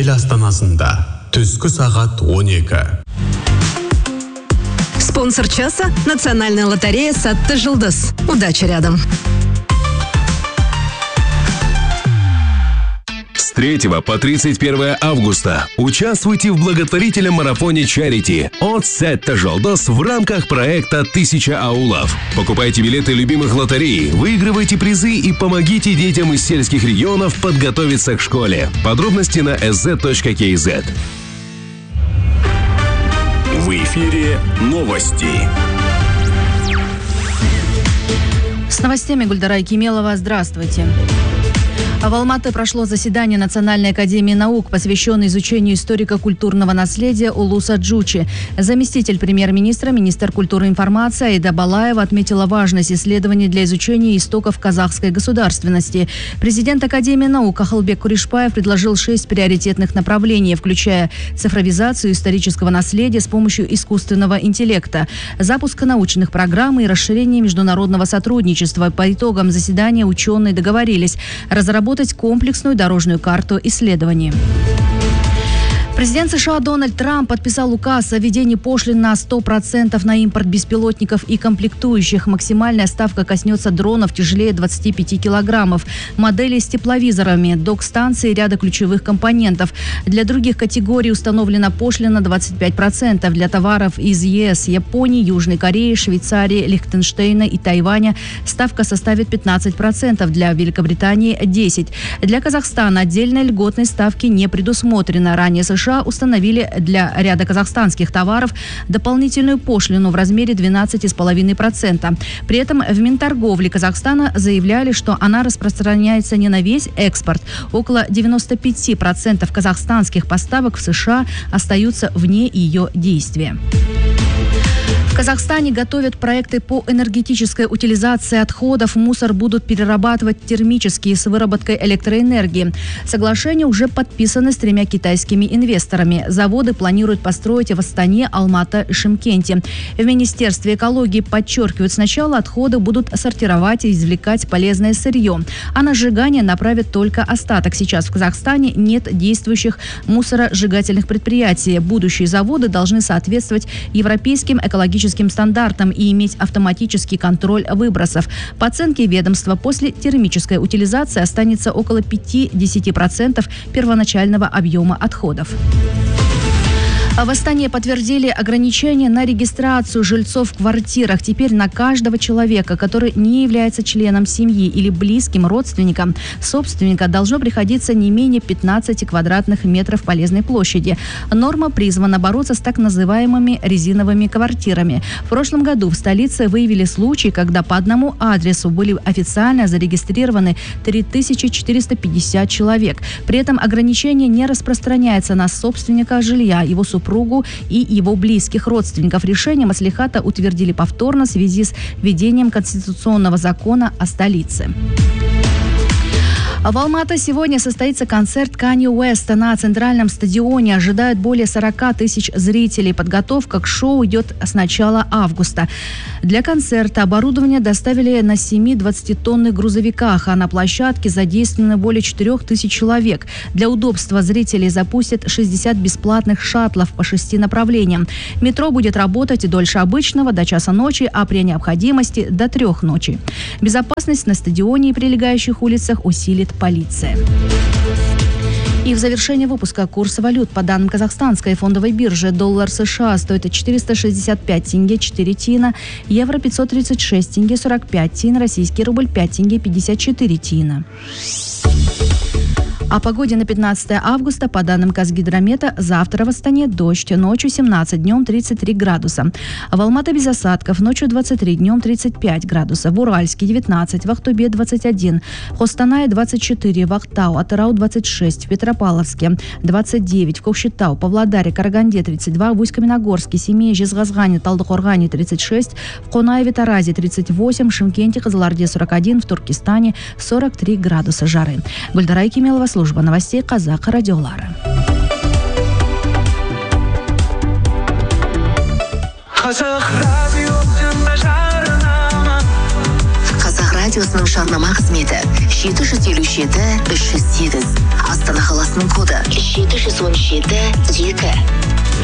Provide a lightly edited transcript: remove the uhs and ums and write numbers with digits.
ел астанасында түскі сағат 12. Спонсор часа – Национальная лотерея «Сатты Жылдыз». Удача рядом. С 3 по 31 августа участвуйте в благотворительном марафоне «Чарити» от «Сатты Жылдыз» в рамках проекта «1000 аулов». Покупайте билеты любимых лотерей, выигрывайте призы и помогите детям из сельских регионов подготовиться к школе. Подробности на sz.kz. В эфире новости. С новостями Гульдара Кемелова. Здравствуйте. В Алматы прошло заседание Национальной академии наук, посвященное изучению историко-культурного наследия Улуса Джучи. Заместитель премьер-министра, министр культуры и информации Аида Балаева отметила важность исследований для изучения истоков казахской государственности. Президент Академии наук Ахалбек Куришбаев предложил 6 приоритетных направлений, включая цифровизацию исторического наследия с помощью искусственного интеллекта, запуск научных программ и расширение международного сотрудничества. По итогам заседания ученые договорились разработать комплексную дорожную карту исследований. Президент США Дональд Трамп подписал указ о введении пошлин на 100% на импорт беспилотников и комплектующих. Максимальная ставка коснется дронов тяжелее 25 килограммов, моделей с тепловизорами, док-станций и ряда ключевых компонентов. Для других категорий установлена пошлина 25%. Для товаров из ЕС, Японии, Южной Кореи, Швейцарии, Лихтенштейна и Тайваня ставка составит 15%, для Великобритании – 10%. Для Казахстана отдельной льготной ставки не предусмотрено. Ранее США установили для ряда казахстанских товаров дополнительную пошлину в размере 12,5%. При этом в Минторговле Казахстана заявляли, что она распространяется не на весь экспорт. Около 95% казахстанских поставок в США остаются вне ее действия. В Казахстане готовят проекты по энергетической утилизации отходов. Мусор будут перерабатывать термически с выработкой электроэнергии. Соглашения уже подписаны с 3 китайскими инвесторами. Заводы планируют построить в Астане, Алматы и Шымкенте. В Министерстве экологии подчеркивают, сначала отходы будут сортировать и извлекать полезное сырье, а на сжигание направят только остаток. Сейчас в Казахстане нет действующих мусоросжигательных предприятий. Будущие заводы должны соответствовать европейским экологическим стандартам и иметь автоматический контроль выбросов. По оценке ведомства, после термической утилизации останется около 5-10% первоначального объема отходов. В Астане подтвердили ограничения на регистрацию жильцов в квартирах. Теперь на каждого человека, который не является членом семьи или близким родственником собственника, должно приходиться не менее 15 квадратных метров полезной площади. Норма призвана бороться с так называемыми резиновыми квартирами. В прошлом году в столице выявили случаи, когда по одному адресу были официально зарегистрированы 3450 человек. При этом ограничение не распространяется на собственника жилья, его супругу и его близких родственников. Решение маслихата утвердили повторно в связи с введением конституционного закона о столице. В Алматы сегодня состоится концерт Канье Уэста на центральном стадионе. Ожидают более 40 тысяч зрителей. Подготовка к шоу идет с начала августа. Для концерта оборудование доставили на 7 20-тонных грузовиках, а на площадке задействовано более 4000 человек. Для удобства зрителей запустят 60 бесплатных шаттлов по 6 направлениям. Метро будет работать дольше обычного, до часа ночи, а при необходимости до 3 ночи. Безопасность на стадионе и прилегающих улицах усилит полиция. И в завершение выпуска курс валют. По данным казахстанской фондовой биржи, доллар США стоит 465 тенге 4 тина, евро 536 тенге 45 тин, российский рубль 5 тенге 54 тина. О погоде на 15 августа, по данным Казгидромета, завтра в Астане дождь, ночью 17, днем 33 градуса. В Алматы без осадков, ночью 23, днем 35 градусов. В Уральске 19, в Ахтубе 21, в Хостанае 24, в Актау, Атырау 26, в Петропавловске 29, в Кокшетау, Павлодаре, Караганде 32, в Усть-Каменогорске, Семее, Жезказгане, Талдыкоргане 36, в Конаеве, Таразе 38, в Шымкенте, Кызылорде 41, в Туркестане 43 градуса жары. Гульдара Кемелова, служба новостей Казах радиолары. Казах радиосының жарнама қызметі 757-308. Астана қаласының коды 西都市所区的一个。